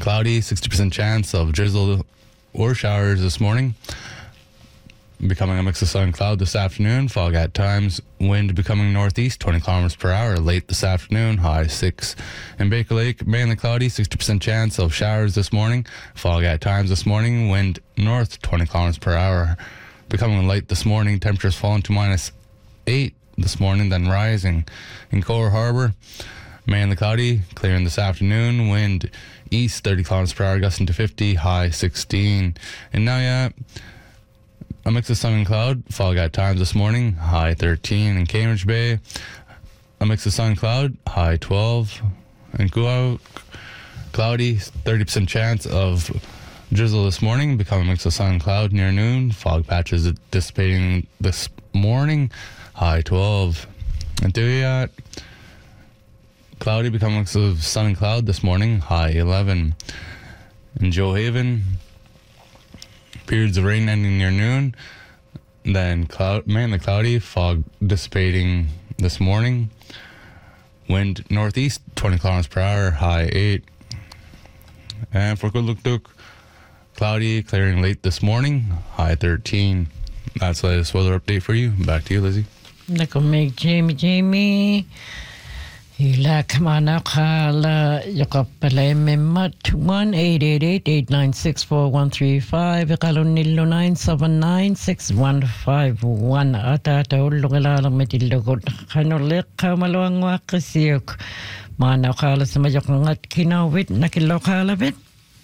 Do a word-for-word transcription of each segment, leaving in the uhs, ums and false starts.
Cloudy, sixty percent chance of drizzle or showers this morning. Becoming a mix of sun and cloud this afternoon. Fog at times. Wind becoming northeast, twenty kilometers per hour late this afternoon. High six. In Baker Lake, mainly cloudy, sixty percent chance of showers this morning. Fog at times this morning. Wind north, twenty kilometers per hour. Becoming light this morning. Temperatures falling to minus eight this morning, then rising. In Core Harbor, mainly cloudy, clearing this afternoon. Wind east, thirty kilometers per hour, gusting to fifty. High sixteen. In Nauyat, a mix of sun and cloud. Fog at times this morning. High thirteen. In Cambridge Bay, a mix of sun and cloud. High twelve. In Kuauk, cloudy, thirty percent chance of drizzle this morning. Becoming a mix of sun and cloud near noon. Fog patches dissipating this morning. High twelve. In Tuyat, cloudy, becoming a mix of sun and cloud this morning. High eleven. In Joe Haven, periods of rain ending near noon, then cloud, mainly cloudy, fog dissipating this morning. Wind northeast, twenty kilometers per hour, high eight. And for Kudlukduk, cloudy, clearing late this morning, high thirteen. That's the latest weather update for you. Back to you, Lizzie. Nako make Jamie Jamie. Ila kamana kala yakapale memat one eight eight eight eight nine six four one three five kalonilo nine seven nine six one five one ata ata ulugala metilogod kanole kamalwang wakasiok mana kala samayok ngat kinawit nakilokala bit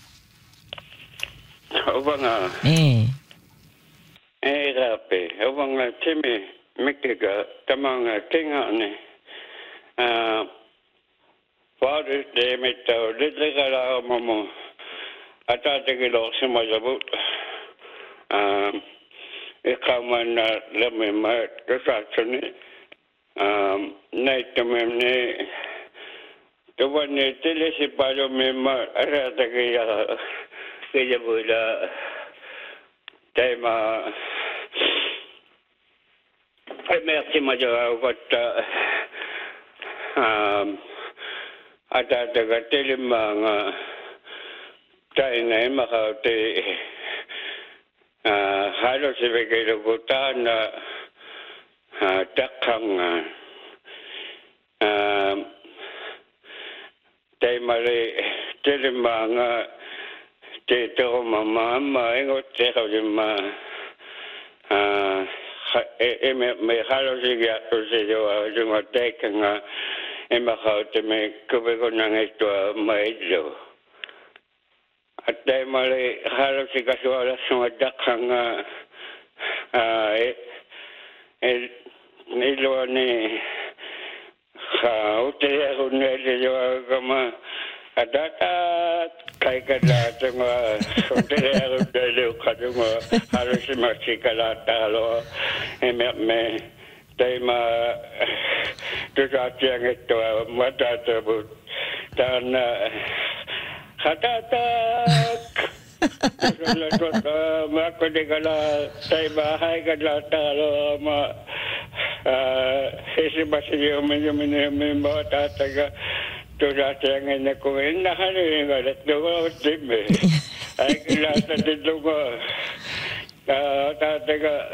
Obanga eh eh rape obanga timi mikiga tamanga kingane Uh, Father's Day, met uh, little girl, Mama. I thought they could also much about. Um, it come and uh, let me mark this afternoon. Um, night to me, the one that tells you about me, mark. I thought they could get with uh, time. Uh, I merci much about what. Uh, Um, ada daga telimanga taina makauti ah halo sebagai gutana takanga um taimare telimanga te to mama ingo te kawima ah e me me halo siga to se yo junga tekanga e makauti me kubego nangeto maido atai male halo siga soala sunga dakanga e e nilo ni ha utere une yo kama adata kai kada tuma utere utere kaduma halo sima sikala talo e me me tema tujuan itu mata tersebut dan kata-kata kalau mak kedekala tema hai kedala kalau mak isi masih menjadi membawa tataga tujuan ini kau ini hari ini ada dua tim, hai kelas ada dua. Ah, tataga.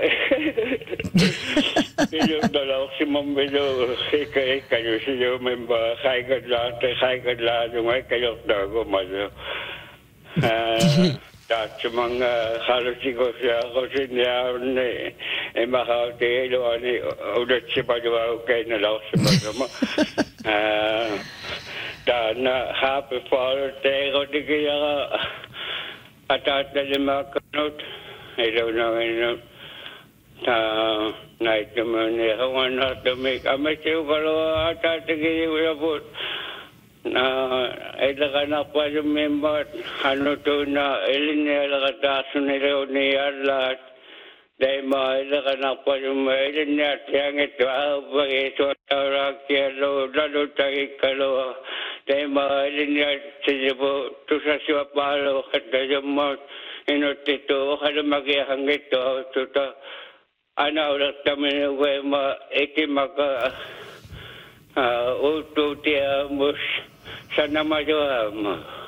Video dalau si membelo eka eka si yo member kai kadla te kai kadla jungai kayo dago majo. Ah, ta chumang halu si ko sia ko si nia ne e ma ha te lo ani o de chipa jo kai na lau si ma. Ah, ta na ha pe for te ko de ya ata te ma kanot I don't know, I know. Uh, night to me, I want not to make a mistake. I thought to give you a boot. Now, I don't know what you mean, but I know to know Elena Lagatasuni, Allah. They might look up what you made in that young at twelve, but it's what I yellow, Lado Takalo. They might in that to such a palo at the mouth. Inotito halamagi hangito tuta anaw tamin we ma ekimaka utu tia mus sana majo